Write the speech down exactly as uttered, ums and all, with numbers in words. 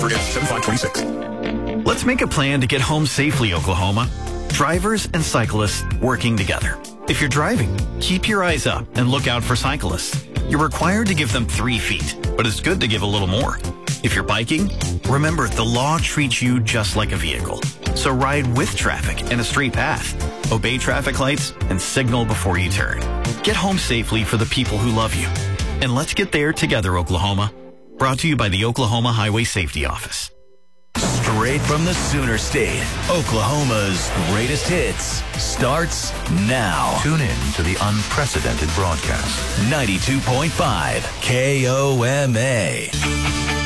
Forget seventy-five twenty-six. Let's make a plan to get home safely, Oklahoma. Drivers and cyclists working together. If you're driving, keep your eyes up and look out for cyclists. You're required to give them three feet, but it's good to give a little more. If you're biking, remember the law treats you just like a vehicle. So ride with traffic and a straight path. Obey traffic lights and signal before you turn. Get home safely for the people who love you. And let's get there together, Oklahoma. Brought to you by the Oklahoma Highway Safety Office. Straight from the Sooner State, Oklahoma's greatest hits starts now. Tune in to the unprecedented broadcast. ninety-two point five K O M A.